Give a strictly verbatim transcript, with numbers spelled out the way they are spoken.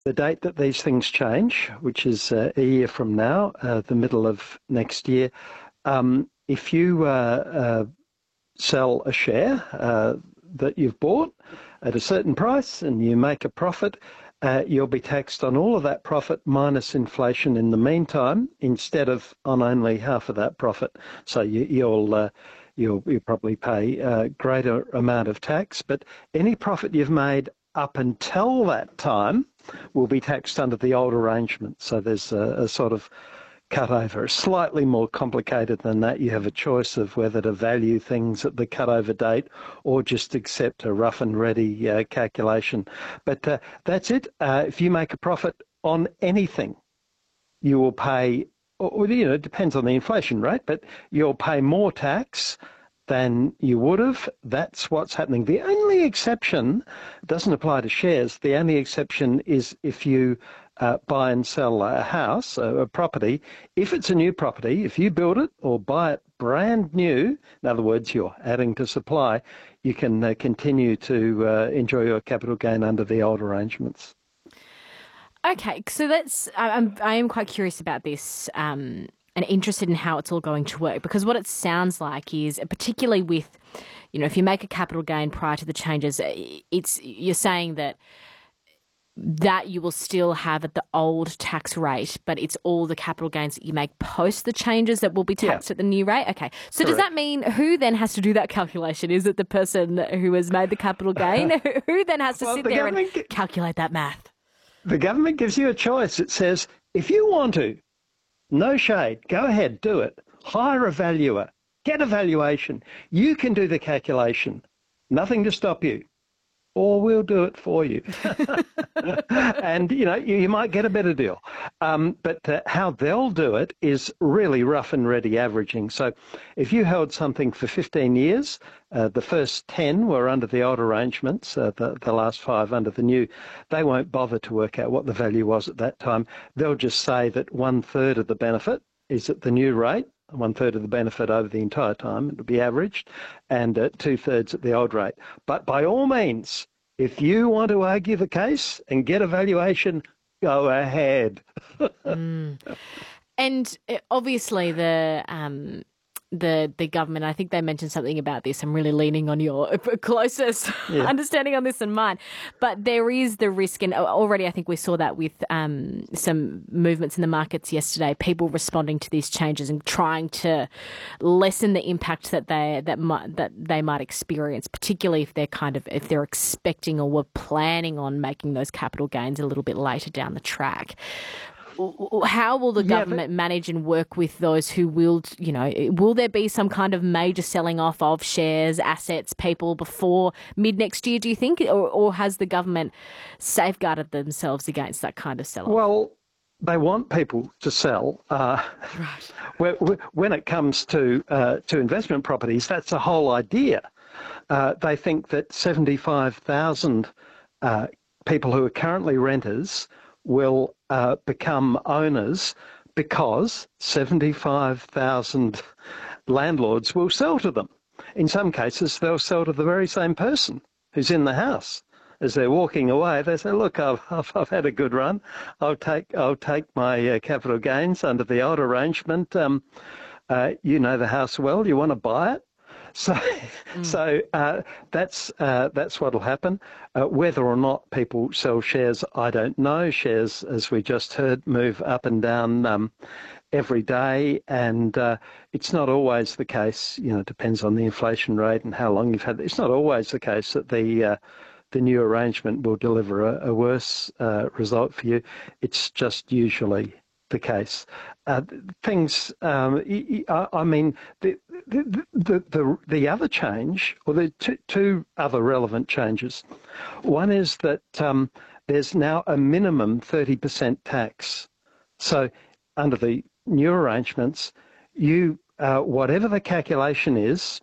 the date that these things change, which is uh, a year from now, uh, the middle of next year, um, if you uh, uh, sell a share uh, that you've bought at a certain price and you make a profit, uh, you'll be taxed on all of that profit minus inflation in the meantime, instead of on only half of that profit. So you, you'll uh, you'll you probably pay a greater amount of tax, but any profit you've made up until that time will be taxed under the old arrangement. So there's a, a sort of cut over. Slightly more complicated than that. You have a choice of whether to value things at the cutover date or just accept a rough and ready uh, calculation. But uh, that's it. Uh, if you make a profit on anything, you will pay, or, you know, it depends on the inflation rate, but you'll pay more tax than you would have. That's what's happening. The only exception doesn't apply to shares. The only exception is if you uh, buy and sell a house, a, a property. If it's a new property, if you build it or buy it brand new, in other words, you're adding to supply, you can uh, continue to uh, enjoy your capital gain under the old arrangements. Okay, so that's, I'm, I am quite curious about this um, and interested in how it's all going to work, because what it sounds like is, particularly with, you know, if you make a capital gain prior to the changes, it's, you're saying that that you will still have at the old tax rate, but it's all the capital gains that you make post the changes that will be taxed yeah. at the new rate? Okay. So Correct. Does that mean who then has to do that calculation? Is it the person who has made the capital gain? Who then has to well, sit the there and g- calculate that math? The government gives you a choice. It says, if you want to, no shade, go ahead, do it. Hire a valuer, get a valuation. You can do the calculation. Nothing to stop you. Or we'll do it for you. And, you know, you, you might get a better deal. Um, but uh, how they'll do it is really rough and ready averaging. So if you held something for fifteen years, uh, the first ten were under the old arrangements, uh, the, the last five under the new, they won't bother to work out what the value was at that time. They'll just say that one third of the benefit is at the new rate, one third of the benefit over the entire time, it'll be averaged, and uh, two thirds at the old rate. But by all means, if you want to argue the case and get a valuation, go ahead. mm. And obviously the um, the the government, I think they mentioned something about this. I'm really leaning on your closest yeah. understanding on this and mine. But there is the risk, and already I think we saw that with um, some movements in the markets yesterday, people responding to these changes and trying to lessen the impact that they that might, that they might experience, particularly if they're kind of if they're expecting or were planning on making those capital gains a little bit later down the track. How will the government yeah, but, manage and work with those who will, you know, will there be some kind of major selling off of shares, assets, people before mid next year, do you think? Or, or has the government safeguarded themselves against that kind of sell off? Well, they want people to sell. Uh, right. When it comes to, uh, to investment properties, that's the whole idea. Uh, they think that seventy-five thousand uh, people who are currently renters will uh, become owners because seventy-five thousand landlords will sell to them. In some cases, they'll sell to the very same person who's in the house. As they're walking away, they say, look, I've, I've, I've had a good run. I'll take I'll take my uh, capital gains under the old arrangement. Um, uh, you know the house well. You want to buy it? So, mm. so uh, that's uh, that's what'll happen. Uh, whether or not people sell shares, I don't know. Shares, as we just heard, move up and down um, every day, and uh, it's not always the case. You know, it depends on the inflation rate and how long you've had. It's not always the case that the uh, the new arrangement will deliver a, a worse uh, result for you. It's just usually the case. Uh, things, um, I, I mean, the, the the the the other change, or the two, two other relevant changes. One is that um, there's now a minimum thirty percent tax. So under the new arrangements, you uh, whatever the calculation is,